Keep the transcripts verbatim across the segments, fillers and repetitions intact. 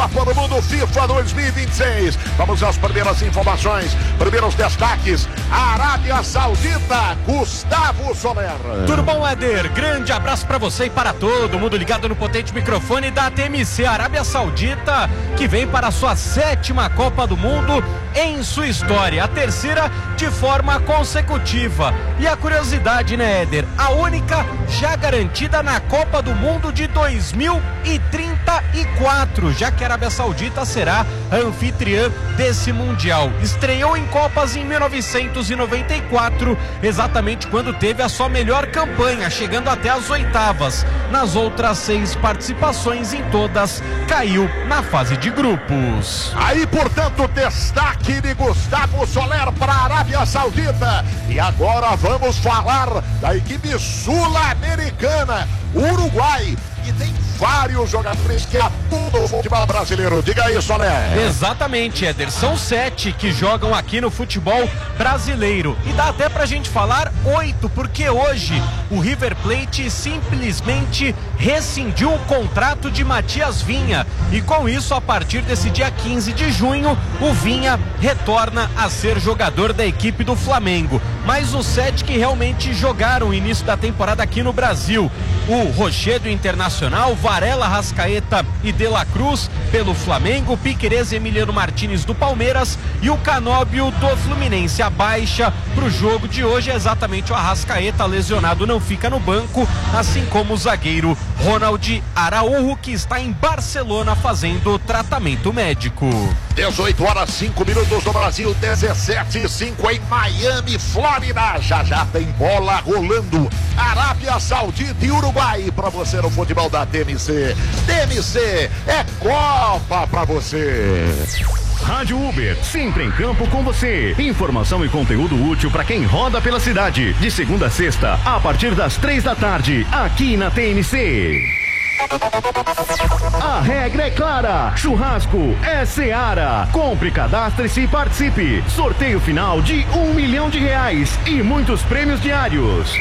Copa do Mundo FIFA dois mil e vinte e seis. Vamos às primeiras informações, primeiros destaques. A Arábia Saudita, Gustavo Soler. Tudo bom, Éder? Grande abraço pra você e para todo mundo ligado no potente microfone da T M C. Arábia Saudita, que vem para a sua sétima Copa do Mundo em sua história, a terceira de forma consecutiva. E a curiosidade, né, Éder? A única já garantida na Copa do Mundo de dois mil e trinta e quatro, já que a Arábia Saudita será a anfitriã desse Mundial. Estreou em Copas em mil novecentos e noventa e quatro, exatamente quando teve a sua melhor campanha, chegando até as oitavas. Nas outras seis participações, em todas, caiu na fase de grupos. Aí, portanto, destaque de Gustavo Soler para a Arábia Saudita. E agora vamos falar da equipe sul-americana, Uruguai, que tem vários jogadores que atuam no futebol brasileiro. Diga aí, Soler. Exatamente, Éder. São sete que jogam aqui no futebol brasileiro. E dá até pra gente falar oito, porque hoje o River Plate simplesmente rescindiu o contrato de Matias Vinha. E com isso, a partir desse dia quinze de junho, o Vinha retorna a ser jogador da equipe do Flamengo. Mas os sete que realmente jogaram o início da temporada aqui no Brasil: o Rochedo Internacional, Varela, Rascaeta e De La Cruz pelo Flamengo, Piquerez e Emiliano Martínez do Palmeiras e o Canóbio do Fluminense. A baixa pro jogo de hoje é exatamente o Arrascaeta, lesionado, não fica no banco, assim como o zagueiro Ronald Araújo, que está em Barcelona fazendo tratamento médico. dezoito horas cinco minutos no Brasil, dezessete e cinco em Miami, Flórida. Já já tem bola rolando. Arábia Saudita e Uruguai para você no futebol da T M C. T M C é Copa para você. Rádio Uber, sempre em campo com você. Informação e conteúdo útil para quem roda pela cidade. De segunda a sexta, a partir das três da tarde, aqui na T M C. A regra é clara, churrasco é Seara. Compre, cadastre-se e participe. Sorteio final de um milhão de reais e muitos prêmios diários.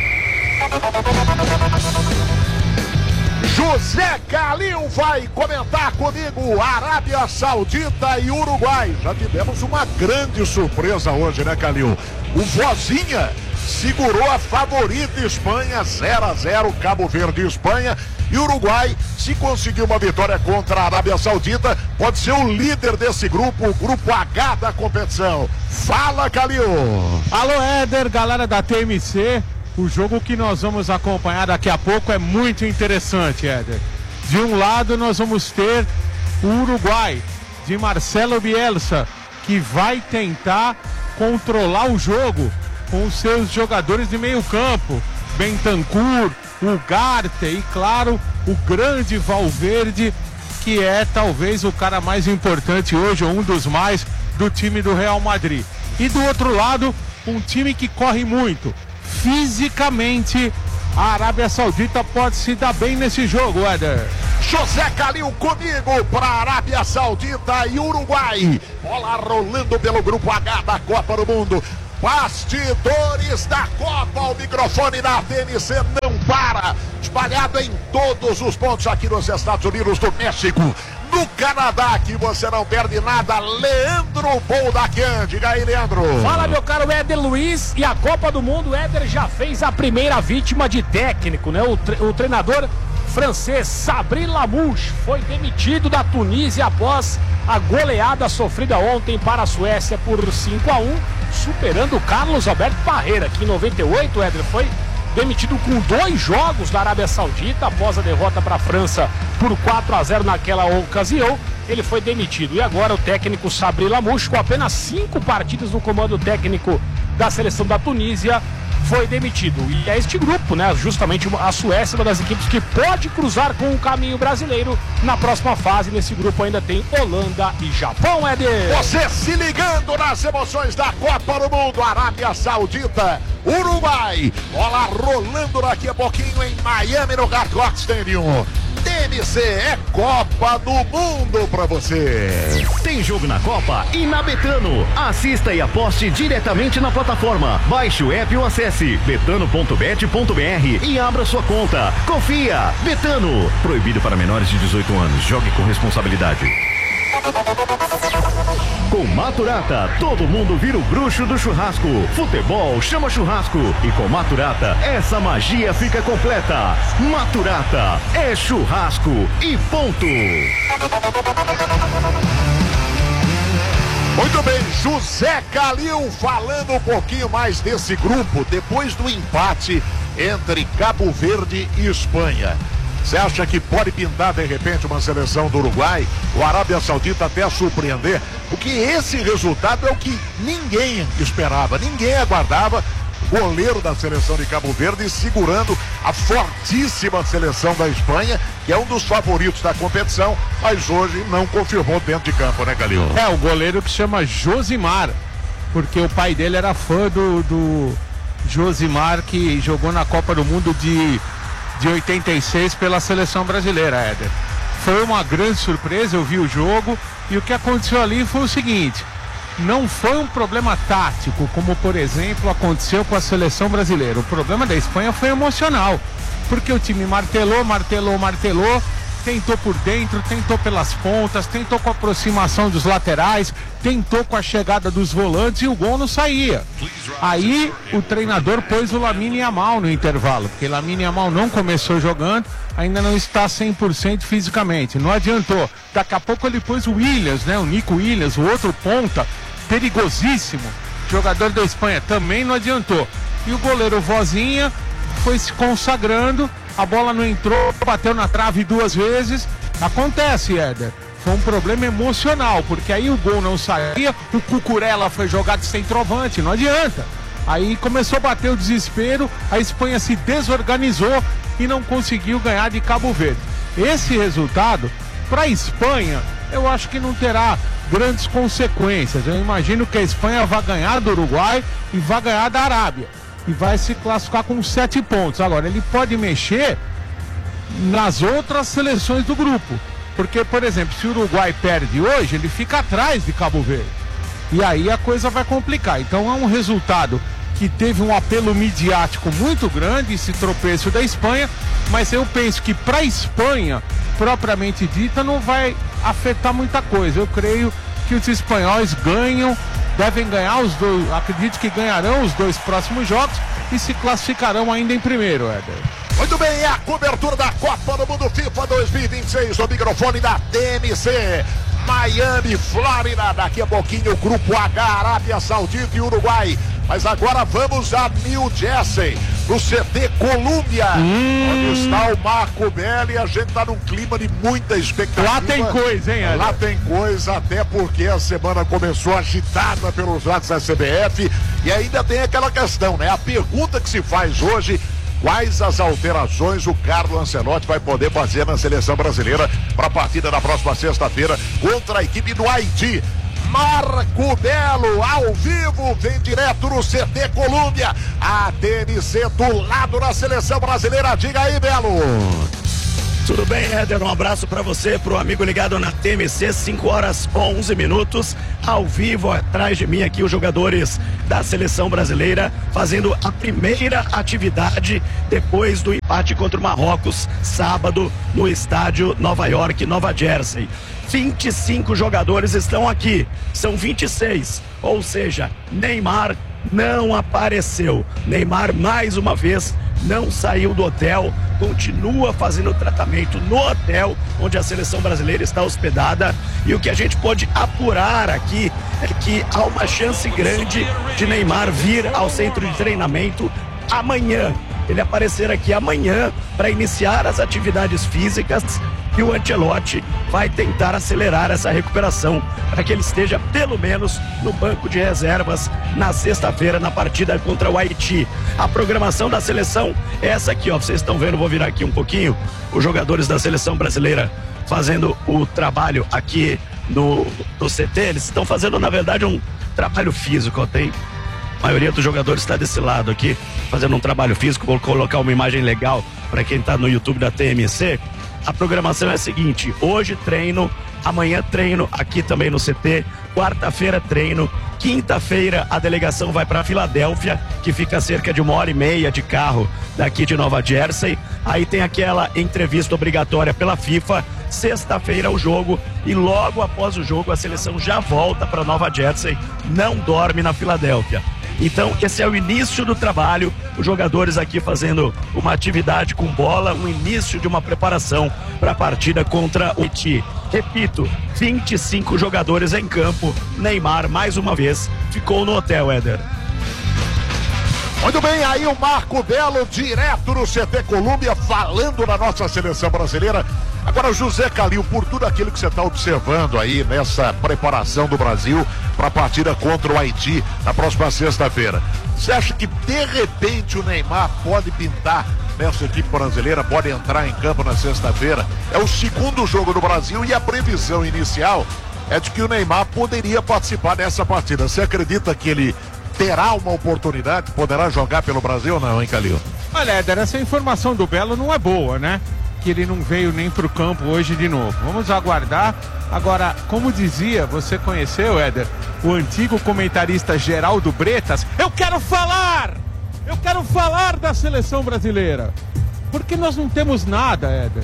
José Calil vai comentar comigo Arábia Saudita e Uruguai. Já tivemos uma grande surpresa hoje, né, Calil? O Vozinha segurou a favorita Espanha, zero a zero, Cabo Verde e Espanha. E Uruguai, se conseguir uma vitória contra a Arábia Saudita, pode ser o líder desse grupo, o grupo H da competição. Fala, Calil! Alô, Éder, galera da T M C. O jogo que nós vamos acompanhar daqui a pouco é muito interessante, Éder. De um lado nós vamos ter o Uruguai, de Marcelo Bielsa, que vai tentar controlar o jogo com os seus jogadores de meio campo. Bentancur, Ugarte e, claro, o grande Valverde, que é talvez o cara mais importante hoje, ou um dos mais, do time do Real Madrid. E do outro lado, um time que corre muito. Fisicamente, a Arábia Saudita pode se dar bem nesse jogo, Éder. José Calil comigo para Arábia Saudita e Uruguai. Bola rolando pelo grupo H da Copa do Mundo. Bastidores da Copa, o microfone da T M C não para. Espalhado em todos os pontos aqui nos Estados Unidos do México. No Canadá, que você não perde nada, Leandro Boldaquian. Diga aí, Leandro. Fala, meu caro Éder Luiz. E a Copa do Mundo, o Éder já fez a primeira vítima de técnico, né? O, tre o treinador francês Sabri Lamouche foi demitido da Tunísia após a goleada sofrida ontem para a Suécia por cinco a um, superando o Carlos Alberto Parreira, que em noventa e oito, Éder, foi demitido com dois jogos da Arábia Saudita após a derrota para a França por quatro a zero naquela ocasião. Ele foi demitido. E agora o técnico Sabri Lamouche, com apenas cinco partidas no comando técnico da seleção da Tunísia, foi demitido. E é este grupo, né? Justamente a Suécia, uma das equipes que pode cruzar com o caminho brasileiro na próxima fase. Nesse grupo ainda tem Holanda e Japão, Éder. Você se ligando nas emoções da Copa do Mundo. Arábia Saudita, Uruguai. Bola rolando daqui a pouquinho em Miami, no Hard Rock Stadium. T M C é Copa do Mundo pra você. Tem jogo na Copa e na Betano. Assista e aposte diretamente na plataforma. Baixe o app ou acesse betano ponto bet ponto br e abra sua conta. Confia. Betano. Proibido para menores de dezoito anos. Jogue com responsabilidade. Com Maturata, todo mundo vira o bruxo do churrasco. Futebol chama churrasco. E com Maturata, essa magia fica completa. Maturata é churrasco e ponto. Muito bem, José Calil falando um pouquinho mais desse grupo depois do empate entre Cabo Verde e Espanha. Você acha que pode pintar de repente uma seleção do Uruguai, o Arábia Saudita até surpreender? Porque esse resultado é o que ninguém esperava, ninguém aguardava. Goleiro da seleção de Cabo Verde segurando a fortíssima seleção da Espanha, que é um dos favoritos da competição, mas hoje não confirmou dentro de campo, né, Calil? É, o goleiro que chama Josimar, porque o pai dele era fã do, do Josimar, que jogou na Copa do Mundo de de oitenta e seis pela seleção brasileira, Éder. Foi uma grande surpresa, eu vi o jogo e o que aconteceu ali foi o seguinte: não foi um problema tático, como por exemplo aconteceu com a seleção brasileira. O problema da Espanha foi emocional, porque o time martelou, martelou, martelou, tentou por dentro, tentou pelas pontas, tentou com a aproximação dos laterais, tentou com a chegada dos volantes e o gol não saía. Aí o treinador pôs o Lamine Yamal no intervalo, porque Lamine Yamal não começou jogando, ainda não está cem por cento fisicamente, não adiantou. Daqui a pouco ele pôs o Williams, né? O Nico Williams, o outro ponta, perigosíssimo, jogador da Espanha, também não adiantou. E o goleiro Vozinha foi se consagrando, a bola não entrou, bateu na trave duas vezes. Acontece, Éder. Foi um problema emocional, porque aí o gol não saía, o Cucurella foi jogado de centroavante, não adianta. Aí começou a bater o desespero, a Espanha se desorganizou e não conseguiu ganhar de Cabo Verde. Esse resultado, para a Espanha, eu acho que não terá grandes consequências. Eu imagino que a Espanha vai ganhar do Uruguai e vai ganhar da Arábia. E vai se classificar com sete pontos. Agora, ele pode mexer nas outras seleções do grupo. Porque, por exemplo, se o Uruguai perde hoje, ele fica atrás de Cabo Verde. E aí a coisa vai complicar. Então é um resultado que teve um apelo midiático muito grande, esse tropeço da Espanha. Mas eu penso que para a Espanha, propriamente dita, não vai afetar muita coisa. Eu creio que os espanhóis ganham, devem ganhar os dois, acredito que ganharão os dois próximos jogos e se classificarão ainda em primeiro, Éder. Muito bem, a cobertura da Copa do Mundo FIFA dois mil e vinte e seis, o microfone da T M C, Miami, Flórida. Daqui a pouquinho o grupo H, Arábia Saudita e Uruguai. Mas agora vamos a New Jersey, no C T Colômbia, hum. onde está o Marco Belli. A gente está num clima de muita expectativa. Lá tem coisa, hein, Éder? Lá tem coisa, até porque a semana começou agitada pelos lados da C B F. E ainda tem aquela questão, né? A pergunta que se faz hoje: quais as alterações o Carlo Ancelotti vai poder fazer na seleção brasileira para a partida da próxima sexta-feira contra a equipe do Haiti? Marco Belo, ao vivo, vem direto no C T Colômbia. A T N C do lado da seleção brasileira. Diga aí, Belo. Tudo bem, Éder? Um abraço para você, pro amigo ligado na T M C, cinco horas onze minutos, ao vivo, atrás de mim aqui os jogadores da seleção brasileira fazendo a primeira atividade depois do empate contra o Marrocos, sábado, no estádio Nova York, Nova Jersey. vinte e cinco jogadores estão aqui, são vinte e seis, ou seja, Neymar não apareceu. Neymar, mais uma vez, não saiu do hotel, continua fazendo tratamento no hotel onde a seleção brasileira está hospedada. E o que a gente pode apurar aqui é que há uma chance grande de Neymar vir ao centro de treinamento amanhã. Ele aparecer aqui amanhã para iniciar as atividades físicas, e o Ancelotti vai tentar acelerar essa recuperação para que ele esteja pelo menos no banco de reservas na sexta-feira na partida contra o Haiti. A programação da seleção é essa aqui, ó, vocês estão vendo, vou virar aqui um pouquinho, os jogadores da seleção brasileira fazendo o trabalho aqui no, no C T. Eles estão fazendo, na verdade, um trabalho físico, ó, tem a maioria dos jogadores está desse lado aqui, fazendo um trabalho físico. Vou colocar uma imagem legal para quem está no YouTube da T M C. A programação é a seguinte: hoje treino, amanhã treino aqui também no C T, quarta-feira treino, quinta-feira a delegação vai para Filadélfia, que fica a cerca de uma hora e meia de carro daqui de Nova Jersey. Aí tem aquela entrevista obrigatória pela FIFA Sexta-feira o jogo e logo após o jogo a seleção já volta para Nova Jersey, não dorme na Filadélfia. Então esse é o início do trabalho, os jogadores aqui fazendo uma atividade com bola, o início de uma preparação para a partida contra o Haiti. Repito, vinte e cinco jogadores em campo, Neymar mais uma vez ficou no hotel, Éder. Muito bem, aí o Marco Belo, direto no C T Colômbia, falando na nossa seleção brasileira. Agora, José Calil, por tudo aquilo que você está observando aí nessa preparação do Brasil para a partida contra o Haiti na próxima sexta-feira, você acha que de repente o Neymar pode pintar nessa equipe brasileira, pode entrar em campo na sexta-feira? É o segundo jogo do Brasil e a previsão inicial é de que o Neymar poderia participar dessa partida. Você acredita que ele terá uma oportunidade, poderá jogar pelo Brasil ou não, hein, Calil? Olha, Éder, essa informação do Belo não é boa, né? Que ele não veio nem pro campo hoje de novo. Vamos aguardar. Agora, como dizia, você conheceu, Éder, o antigo comentarista Geraldo Bretas? Eu quero falar! Eu quero falar da seleção brasileira. Porque nós não temos nada, Éder.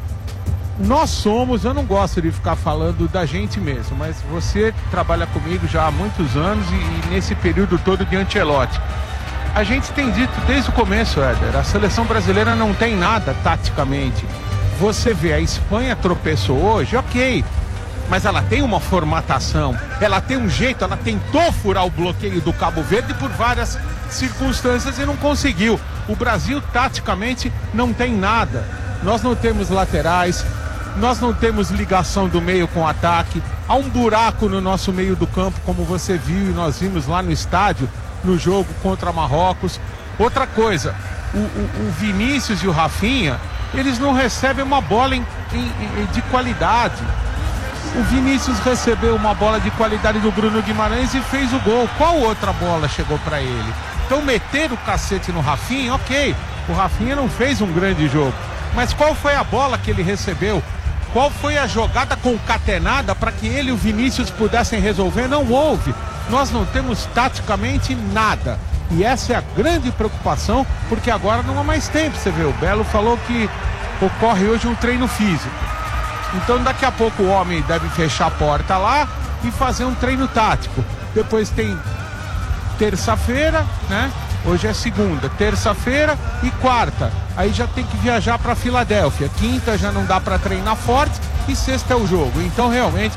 Nós somos, eu não gosto de ficar falando da gente mesmo, mas você trabalha comigo já há muitos anos e, e nesse período todo de Ancelotti. A gente tem dito desde o começo, Éder, a seleção brasileira não tem nada taticamente. Você vê, a Espanha tropeçou hoje, ok, mas ela tem uma formatação, ela tem um jeito, ela tentou furar o bloqueio do Cabo Verde por várias circunstâncias e não conseguiu. O Brasil, taticamente, não tem nada. Nós não temos laterais, nós não temos ligação do meio com o ataque, há um buraco no nosso meio do campo, como você viu e nós vimos lá no estádio, no jogo contra Marrocos. Outra coisa, o, o, o Vinícius e o Rafinha, eles não recebem uma bola em, em, em, de qualidade. O Vinícius recebeu uma bola de qualidade do Bruno Guimarães e fez o gol. Qual outra bola chegou para ele? Então meter o cacete no Rafinha, ok, o Rafinha não fez um grande jogo, mas qual foi a bola que ele recebeu? Qual foi a jogada concatenada para que ele e o Vinícius pudessem resolver? Não houve. Nós não temos taticamente nada. E essa é a grande preocupação, porque agora não há mais tempo. Você vê, o Belo falou que ocorre hoje um treino físico. Então daqui a pouco o homem deve fechar a porta lá e fazer um treino tático. Depois tem terça-feira, né? Hoje é segunda, terça-feira e quarta. Aí já tem que viajar para Filadélfia. Quinta já não dá para treinar forte e sexta é o jogo. Então realmente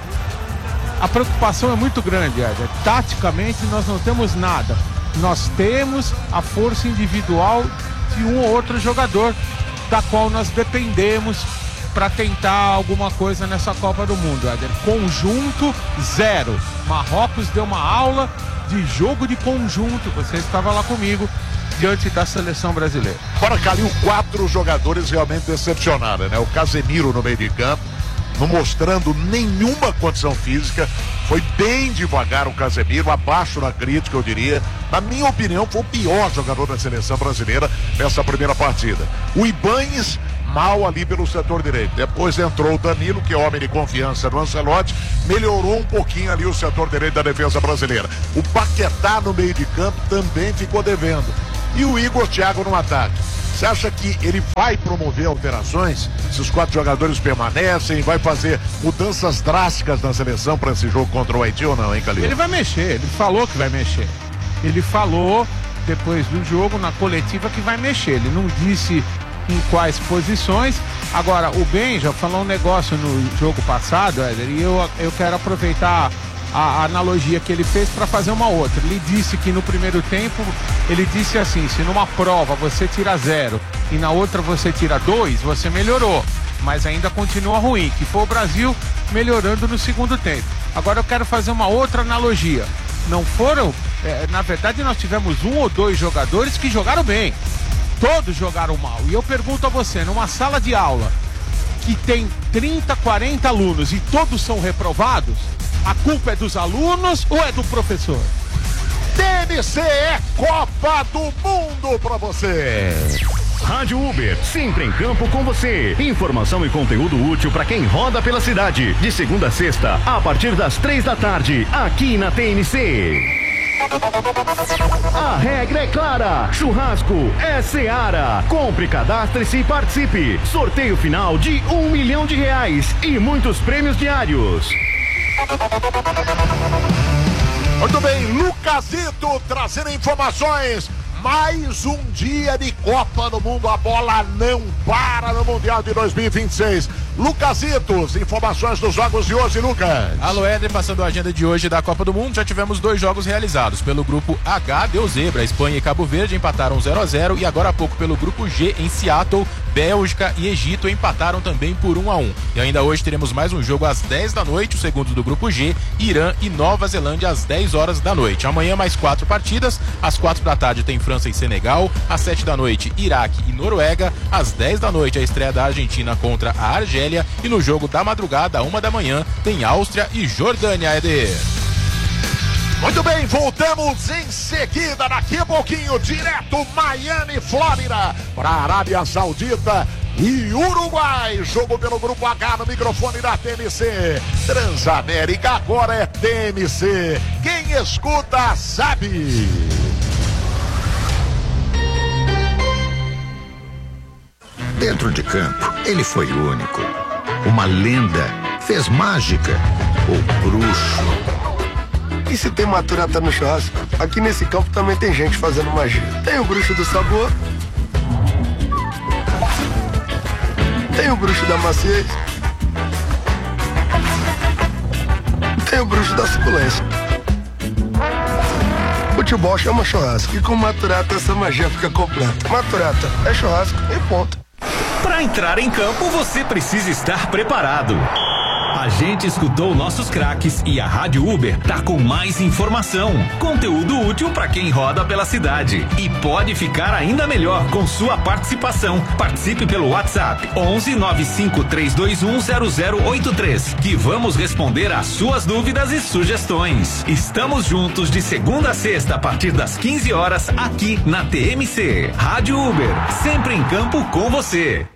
a preocupação é muito grande, Éder. Taticamente nós não temos nada. Nós temos a força individual de um ou outro jogador da qual nós dependemos para tentar alguma coisa nessa Copa do Mundo, Éder. Conjunto zero. Marrocos deu uma aula de jogo de conjunto, você estava lá comigo, diante da seleção brasileira. Agora, Calil, quatro jogadores realmente decepcionaram, né? O Casemiro no meio de campo, não mostrando nenhuma condição física, foi bem devagar o Casemiro, abaixo na crítica, eu diria. Na minha opinião, foi o pior jogador da seleção brasileira nessa primeira partida. O Ibañez, mal ali pelo setor direito. Depois entrou o Danilo, que é homem de confiança do Ancelotti, melhorou um pouquinho ali o setor direito da defesa brasileira. O Paquetá no meio de campo também ficou devendo. E o Igor Thiago no ataque. Você acha que ele vai promover alterações? Se os quatro jogadores permanecem, vai fazer mudanças drásticas na seleção para esse jogo contra o Haiti ou não, hein, Calil? Ele vai mexer, ele falou que vai mexer. Ele falou, depois do jogo, na coletiva, que vai mexer. Ele não disse em quais posições. Agora, o Ben já falou um negócio no jogo passado, Éder, e eu, eu quero aproveitar a, a analogia que ele fez para fazer uma outra. Ele disse que no primeiro tempo, ele disse assim, se numa prova você tira zero e na outra você tira dois, você melhorou, mas ainda continua ruim, que foi o Brasil melhorando no segundo tempo. Agora eu quero fazer uma outra analogia. Não foram, é, na verdade nós tivemos um ou dois jogadores que jogaram bem. Todos jogaram mal. E eu pergunto a você, numa sala de aula que tem trinta, quarenta alunos e todos são reprovados, a culpa é dos alunos ou é do professor? T N C é Copa do Mundo pra você. Rádio Uber, sempre em campo com você. Informação e conteúdo útil para quem roda pela cidade. De segunda a sexta, a partir das três da tarde, aqui na T N C. A regra é clara, churrasco é Seara. Compre, cadastre-se e participe. Sorteio final de um milhão de reais e muitos prêmios diários. Muito bem, Lucasito trazendo informações. Mais um dia de Copa do Mundo, a bola não para no Mundial de dois mil e vinte e seis. Lucasitos, informações dos jogos de hoje, Lucas. Alô, Éder, passando a agenda de hoje da Copa do Mundo, já tivemos dois jogos realizados. Pelo grupo H, deu zebra, Espanha e Cabo Verde empataram zero a zero e agora há pouco pelo grupo G, em Seattle, Bélgica e Egito empataram também por um a um. E ainda hoje teremos mais um jogo às dez da noite, o segundo do grupo G, Irã e Nova Zelândia às dez horas da noite. Amanhã mais quatro partidas, às quatro da tarde tem França e Senegal, às sete da noite Iraque e Noruega, às dez da noite a estreia da Argentina contra a Argélia e no jogo da madrugada, à uma da manhã, tem Áustria e Jordânia, Eder. Muito bem, voltamos em seguida, daqui a pouquinho, direto Miami, Flórida, para a Arábia Saudita e Uruguai. Jogo pelo grupo H no microfone da T M C. Transamérica agora é T M C. Quem escuta sabe. Dentro de campo, ele foi único. Uma lenda, fez mágica, o bruxo. E se tem Maturata no churrasco, aqui nesse campo também tem gente fazendo magia. Tem o bruxo do sabor, tem o bruxo da maciez, tem o bruxo da suculência. Futebol chama churrasco e com Maturata essa magia fica completa. Maturata é churrasco e ponto. Para entrar em campo, você precisa estar preparado. A gente escutou nossos craques e a Rádio Uber tá com mais informação, conteúdo útil para quem roda pela cidade e pode ficar ainda melhor com sua participação. Participe pelo WhatsApp onze nove cinco três dois um zero zero oito três que vamos responder às suas dúvidas e sugestões. Estamos juntos de segunda a sexta a partir das quinze horas aqui na T M C. Rádio Uber, sempre em campo com você.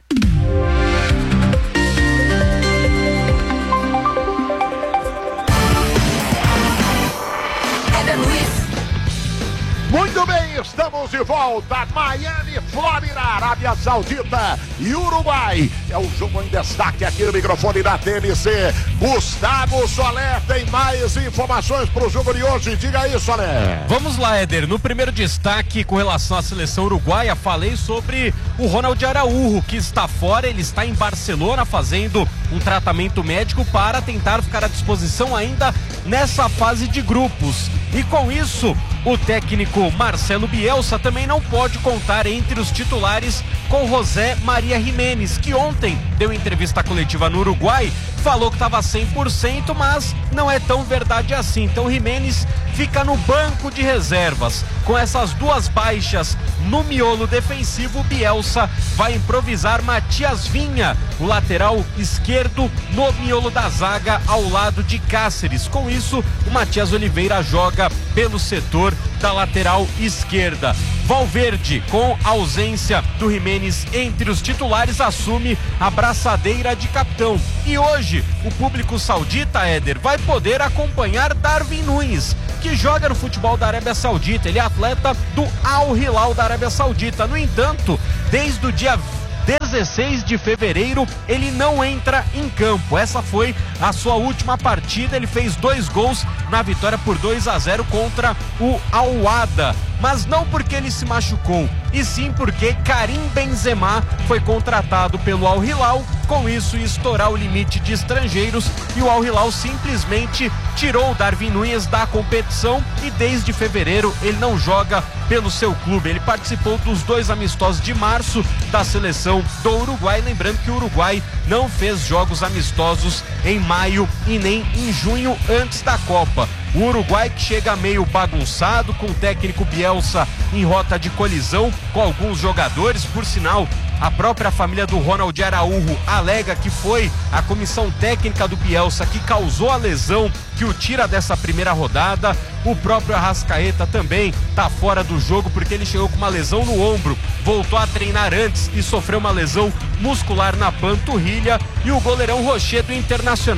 Muito bem, estamos de volta. Miami, Flórida, Arábia Saudita e Uruguai. É o jogo em destaque aqui no microfone da T M C. Gustavo Solé tem mais informações para o jogo de hoje. Diga aí, Solé. Vamos lá, Éder. No primeiro destaque com relação à seleção uruguaia, falei sobre o Ronald Araújo, que está fora. Ele está em Barcelona fazendo um tratamento médico para tentar ficar à disposição ainda nessa fase de grupos. E com isso, o técnico Marcelo Bielsa também não pode contar entre os titulares com José Maria Jiménez, que ontem deu entrevista coletiva no Uruguai, falou que estava cem por cento, mas não é tão verdade assim. Então Jiménez fica no banco de reservas. Com essas duas baixas no miolo defensivo, Bielsa vai improvisar Matias Vinha, o lateral esquerdo, no miolo da zaga ao lado de Cáceres. Com isso, o Matias Oliveira joga pelo setor da lateral esquerda. Valverde, com a ausência do Jiménez entre os titulares, assume a braçadeira de capitão. E hoje, o público saudita, Éder, vai poder acompanhar Darwin Núñez, que joga no futebol da Arábia Saudita. Ele é atleta do Al Hilal da Arábia Saudita. No entanto, desde o dia dezesseis de fevereiro, ele não entra em campo. Essa foi a sua última partida. Ele fez dois gols na vitória por dois a zero contra o Al-Wahda. Mas não porque ele se machucou, e sim porque Karim Benzema foi contratado pelo Al Hilal. Com isso, ia estourar o limite de estrangeiros e o Al Hilal simplesmente tirou o Darwin Núñez da competição e desde fevereiro ele não joga pelo seu clube. Ele participou dos dois amistosos de março da seleção do Uruguai, lembrando que o Uruguai não fez jogos amistosos em maio e nem em junho antes da Copa. O Uruguai que chega meio bagunçado, com o técnico Bielsa em rota de colisão com alguns jogadores. Por sinal, a própria família do Ronald Araújo alega que foi a comissão técnica do Bielsa que causou a lesão que o tira dessa primeira rodada. O próprio Arrascaeta também está fora do jogo porque ele chegou com uma lesão no ombro, voltou a treinar antes e sofreu uma lesão muscular na panturrilha. E o goleirão Rocher do Internacional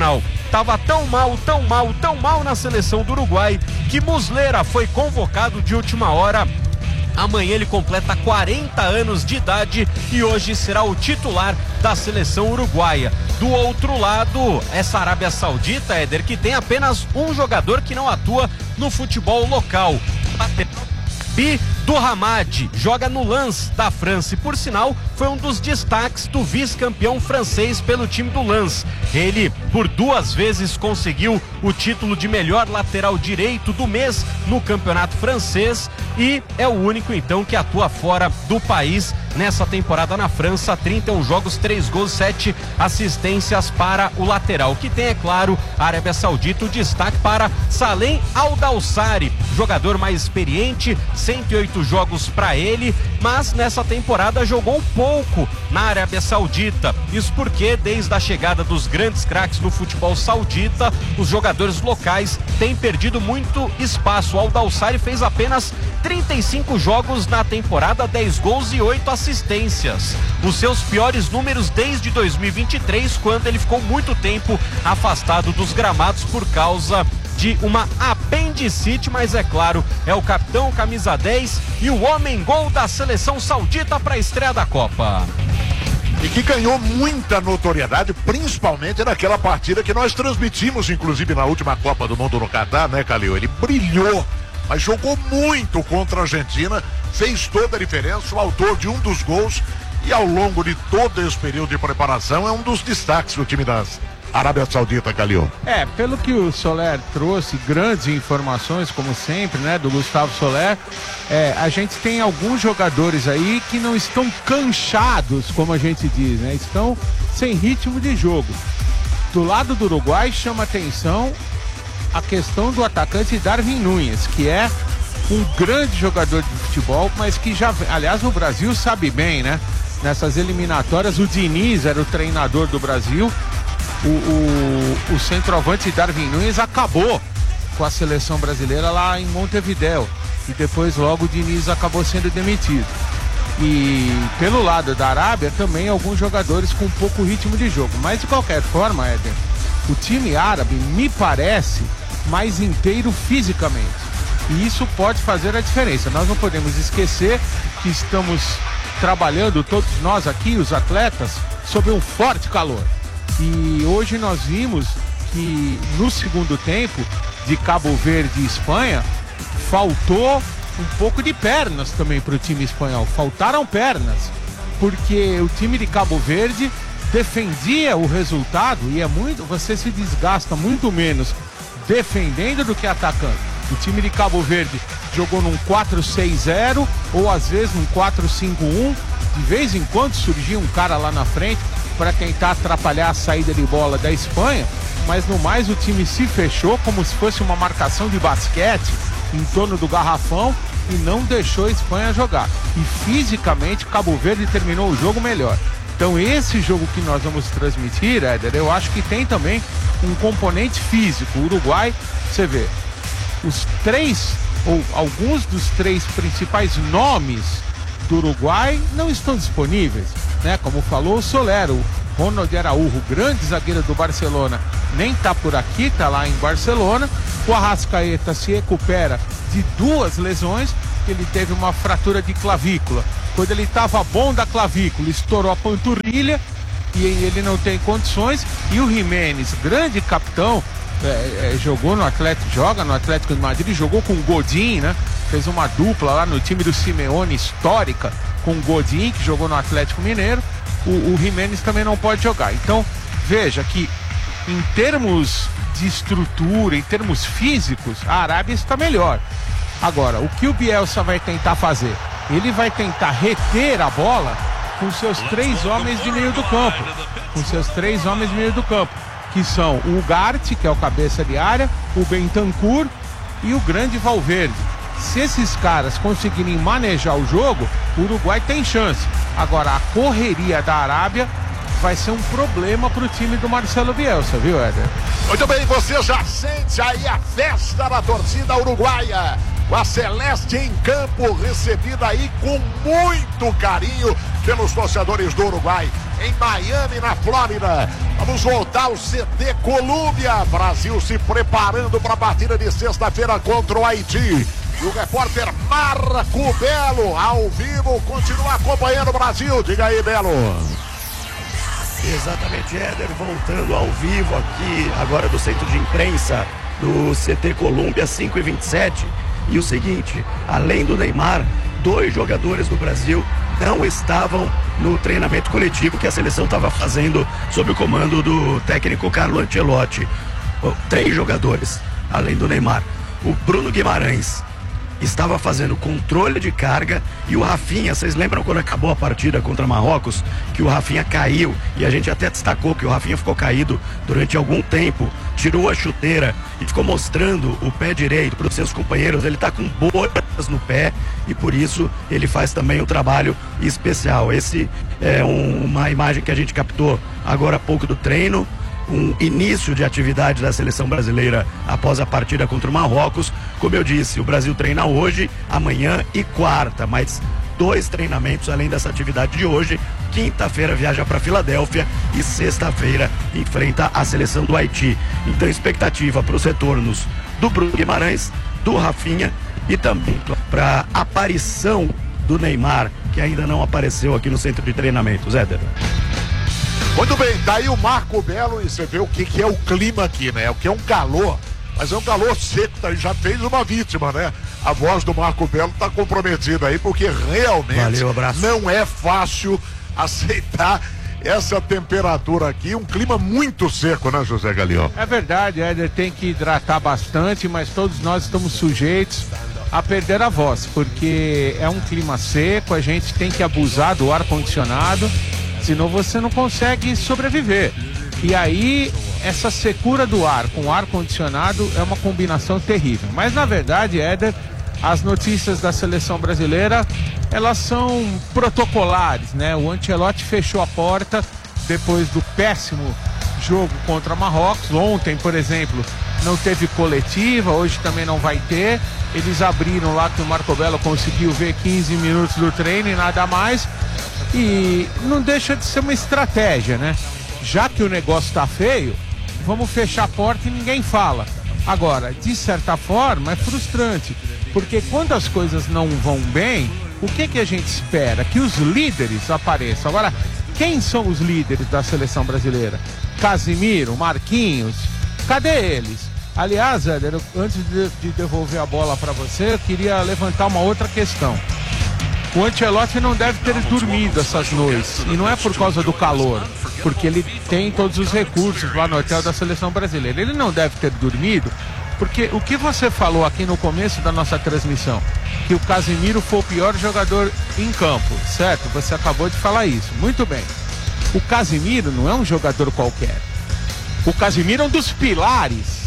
estava tão mal, tão mal, tão mal na seleção do Uruguai que Muslera foi convocado de última hora. Amanhã ele completa quarenta anos de idade e hoje será o titular da seleção uruguaia. Do outro lado, essa Arábia Saudita, Éder, que tem apenas um jogador que não atua no futebol local. Bi do Hamad joga no Lens da França e, por sinal, foi um dos destaques do vice-campeão francês pelo time do Lens. Ele, por duas vezes, conseguiu o título de melhor lateral direito do mês no campeonato francês e é o único, então, que atua fora do país nessa temporada na França. Trinta e um jogos, três gols, sete assistências para o lateral, que tem, é claro, a Arábia Saudita. O destaque para Salem Al-Dawsari, jogador mais experiente, cento e oito jogos para ele, mas nessa temporada jogou pouco na Arábia Saudita. Isso porque desde a chegada dos grandes craques do futebol saudita, os jogadores locais têm perdido muito espaço. O Al-Dawsari fez apenas trinta e cinco jogos na temporada, dez gols e oito assistências. Os seus piores números desde dois mil e vinte e três, quando ele ficou muito tempo afastado dos gramados por causa de uma apendicite, mas é claro, é o capitão camisa dez e o homem gol da seleção saudita para a estreia da Copa. E que ganhou muita notoriedade, principalmente naquela partida que nós transmitimos, inclusive na última Copa do Mundo no Catar, né, Calil? Ele brilhou, mas jogou muito contra a Argentina, fez toda a diferença, o autor de um dos gols, e ao longo de todo esse período de preparação é um dos destaques do time das Arábia Saudita, Calil. É, pelo que o Soler trouxe, grandes informações, como sempre, né, do Gustavo Soler, é, a gente tem alguns jogadores aí que não estão canchados, como a gente diz, né, estão sem ritmo de jogo. Do lado do Uruguai chama atenção a questão do atacante Darwin Núñez, que é um grande jogador de futebol, mas que já, aliás, o Brasil sabe bem, né, nessas eliminatórias, o Diniz era o treinador do Brasil. O, o, o centroavante Darwin Núñez acabou com a seleção brasileira lá em Montevidéu e depois logo o Diniz acabou sendo demitido. E pelo lado da Arábia também alguns jogadores com pouco ritmo de jogo, mas de qualquer forma, Éder, o time árabe me parece mais inteiro fisicamente e isso pode fazer a diferença. Nós não podemos esquecer que estamos trabalhando, todos nós aqui, os atletas, sob um forte calor. E hoje nós vimos que no segundo tempo de Cabo Verde e Espanha faltou um pouco de pernas também para o time espanhol. Faltaram pernas, porque o time de Cabo Verde defendia o resultado e é muito, você se desgasta muito menos defendendo do que atacando. O time de Cabo Verde jogou num quatro seis zero ou às vezes num quatro cinco um. De vez em quando surgia um cara lá na frente para tentar atrapalhar a saída de bola da Espanha, mas no mais o time se fechou como se fosse uma marcação de basquete em torno do garrafão e não deixou a Espanha jogar. E fisicamente Cabo Verde terminou o jogo melhor. Então esse jogo que nós vamos transmitir, Éder, eu acho que tem também um componente físico. O Uruguai, você vê, os três, ou alguns dos três principais nomes do Uruguai não estão disponíveis, né? Como falou o Soler, o Ronald Araújo, grande zagueiro do Barcelona, nem tá por aqui, tá lá em Barcelona. O Arrascaeta se recupera de duas lesões, ele teve uma fratura de clavícula. Quando ele estava bom da clavícula, estourou a panturrilha e ele não tem condições. E o Jiménez, grande capitão, é, é, jogou no Atlético, joga no Atlético de Madrid, jogou com o Godin, né? Fez uma dupla lá no time do Simeone, histórica, com o Godin, que jogou no Atlético Mineiro. O, o Jiménez também não pode jogar. Então, veja que em termos de estrutura, em termos físicos, a Arábia está melhor. Agora, o que o Bielsa vai tentar fazer? Ele vai tentar reter a bola com seus três homens de meio do campo. Com seus três homens de meio do campo, que são o Ugarte, que é o cabeça de área, o Bentancur e o grande Valverde. Se esses caras conseguirem manejar o jogo, o Uruguai tem chance. Agora, a correria da Arábia vai ser um problema para o time do Marcelo Bielsa, viu, Éder? Muito bem, você já sente aí a festa da torcida uruguaia. Com a Celeste em campo, recebida aí com muito carinho pelos torcedores do Uruguai. em Miami, na Flórida. Vamos voltar ao C T Colômbia. Brasil se preparando para a partida de sexta-feira contra o Haiti. E o repórter Marco Belo, ao vivo, continua acompanhando o Brasil. Diga aí, Belo. Exatamente, Éder, voltando ao vivo aqui, agora do centro de imprensa do C T Colômbia, cinco e vinte e sete. E o seguinte, além do Neymar, dois jogadores do Brasil não estavam no treinamento coletivo que a seleção estava fazendo sob o comando do técnico Carlo Ancelotti. Três jogadores, além do Neymar. O Bruno Guimarães estava fazendo controle de carga e o Rafinha, vocês lembram quando acabou a partida contra Marrocos, que o Rafinha caiu e a gente até destacou que o Rafinha ficou caído durante algum tempo, tirou a chuteira e ficou mostrando o pé direito para os seus companheiros. Ele está com bolhas no pé e por isso ele faz também um trabalho especial. Esse é um, uma imagem que a gente captou agora há pouco do treino, um início de atividade da seleção brasileira após a partida contra o Marrocos. Como eu disse, o Brasil treina hoje, amanhã e quarta, mas dois treinamentos além dessa atividade de hoje. Quinta-feira viaja para Filadélfia e sexta-feira enfrenta a seleção do Haiti. Então, expectativa para os retornos do Bruno Guimarães, do Rafinha e também para a aparição do Neymar, que ainda não apareceu aqui no centro de treinamentos. Éder. Muito bem, tá aí o Marco Belo e você vê o que, que é o clima aqui, né? O que é um calor, mas é um calor seco, tá? Já fez uma vítima, né? A voz do Marco Belo tá comprometida aí, porque realmente Valeu, abraço. Não é fácil aceitar essa temperatura aqui, um clima muito seco, né, José Galeão? É verdade, Éder, tem que hidratar bastante, mas todos nós estamos sujeitos a perder a voz, porque é um clima seco, a gente tem que abusar do ar-condicionado, senão você não consegue sobreviver. E aí, essa secura do ar com o ar-condicionado é uma combinação terrível. Mas, na verdade, Éder, as notícias da seleção brasileira, elas são protocolares, né? O Ancelotti fechou a porta depois do péssimo jogo contra Marrocos. Ontem, por exemplo, não teve coletiva, hoje também não vai ter. Eles abriram lá que o Marco Belo conseguiu ver quinze minutos do treino e nada mais. E não deixa de ser uma estratégia, né? Já que o negócio tá feio, vamos fechar a porta e ninguém fala. Agora, de certa forma, é frustrante, porque quando as coisas não vão bem, o que que a gente espera? Que os líderes apareçam. Agora, quem são os líderes da seleção brasileira? Casimiro, Marquinhos, cadê eles? Aliás, Éder, antes de, de devolver a bola para você, eu queria levantar uma outra questão. O Ancelotti não deve ter dormido essas noites, e não é por causa do calor, porque ele tem todos os recursos lá no hotel da seleção brasileira. Ele não deve ter dormido, porque o que você falou aqui no começo da nossa transmissão, que o Casimiro foi o pior jogador em campo, certo? Você acabou de falar isso, muito bem. O Casimiro não é um jogador qualquer. O Casimiro é um dos pilares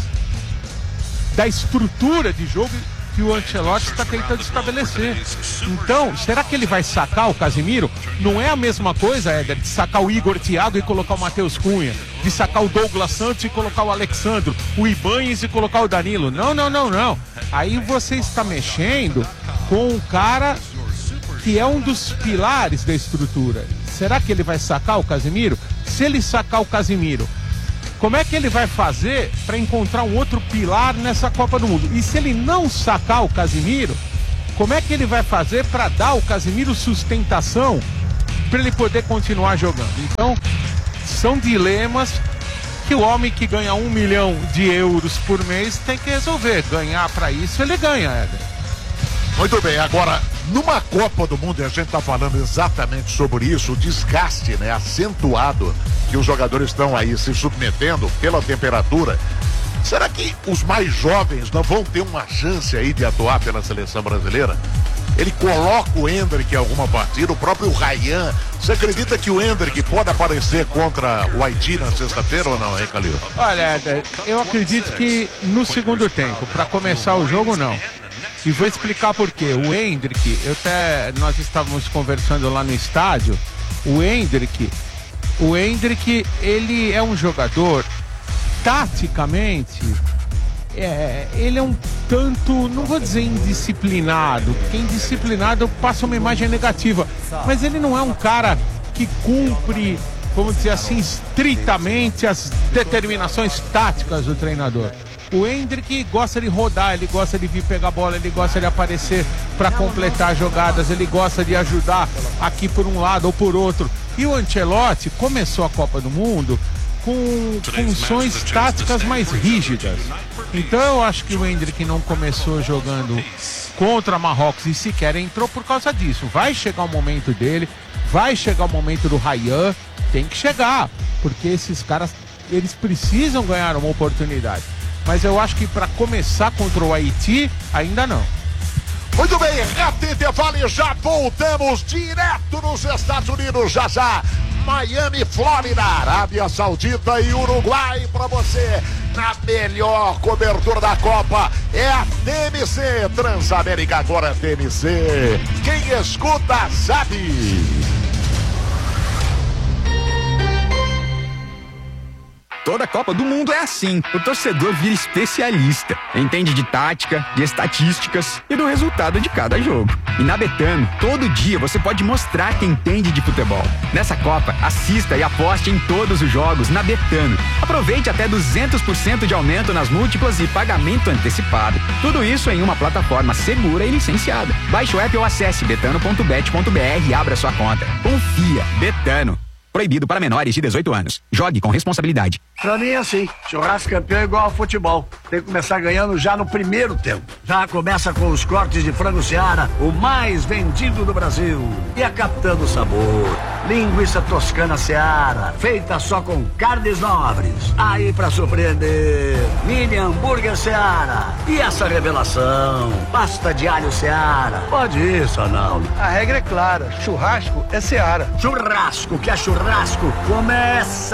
da estrutura de jogo que o Ancelotti está tentando estabelecer. Então, será que ele vai sacar o Casimiro? Não é a mesma coisa, Éder, de sacar o Igor Thiago e colocar o Matheus Cunha, de sacar o Douglas Santos e colocar o Alexandro, o Ibanez e colocar o Danilo. Não, não, não, não. Aí você está mexendo com um cara que é um dos pilares da estrutura. Será que ele vai sacar o Casimiro? Se ele sacar o Casimiro, como é que ele vai fazer para encontrar um outro pilar nessa Copa do Mundo? E se ele não sacar o Casimiro, como é que ele vai fazer para dar ao Casimiro sustentação para ele poder continuar jogando? Então, são dilemas que o homem que ganha um milhão de euros por mês tem que resolver. Ganhar para isso, ele ganha, Éder. Muito bem, agora, numa Copa do Mundo, e a gente está falando exatamente sobre isso, o desgaste, né, acentuado que os jogadores estão aí se submetendo pela temperatura. Será que os mais jovens não vão ter uma chance aí de atuar pela seleção brasileira? Ele coloca o Endrick em alguma partida, o próprio Ryan. Você acredita que o Endrick pode aparecer contra o Haiti na sexta-feira ou não, hein, Calil? Olha, eu acredito que no segundo tempo, para começar o jogo, não. E vou explicar por quê. O Endrick, eu até, nós estávamos conversando lá no estádio, o Endrick, o Endrick, ele é um jogador, taticamente, é, ele é um tanto, não vou dizer indisciplinado, porque indisciplinado passa uma imagem negativa, mas ele não é um cara que cumpre vamos dizer assim, estritamente as determinações táticas do treinador. O Endrick gosta de rodar, ele gosta de vir pegar a bola, ele gosta de aparecer para completar jogadas, ele gosta de ajudar aqui por um lado ou por outro. E o Ancelotti começou a Copa do Mundo com funções táticas mais rígidas. Então eu acho que o Endrick não começou jogando contra Marrocos e sequer entrou por causa disso. Vai chegar o momento dele, vai chegar o momento do Ryan, tem que chegar, porque esses caras, eles precisam ganhar uma oportunidade. Mas eu acho que para começar contra o Haiti, ainda não. Muito bem, rápido intervalo e já voltamos direto nos Estados Unidos, já já. Miami, Flórida, Arábia Saudita e Uruguai para você. Na melhor cobertura da Copa é a T M C. Transamérica agora é T M C. Quem escuta sabe. Toda Copa do Mundo é assim. O torcedor vira especialista. Entende de tática, de estatísticas e do resultado de cada jogo. E na Betano, todo dia você pode mostrar que entende de futebol. Nessa Copa, assista e aposte em todos os jogos na Betano. Aproveite até duzentos por cento de aumento nas múltiplas e pagamento antecipado. Tudo isso em uma plataforma segura e licenciada. Baixe o app ou acesse betano ponto bet ponto b r e abra sua conta. Confia. Betano. Proibido para menores de dezoito anos. Jogue com responsabilidade. Pra mim é assim, churrasco campeão é igual ao futebol. Tem que começar ganhando já no primeiro tempo. Já começa com os cortes de frango Seara, o mais vendido do Brasil. E a Capitã do Sabor, linguiça toscana Seara, feita só com carnes nobres. Aí pra surpreender, mini hambúrguer Seara. E essa revelação, pasta de alho Seara. Pode ir, Sanaldo. A regra é clara, churrasco é Seara. Churrasco, que é churrasco, começa!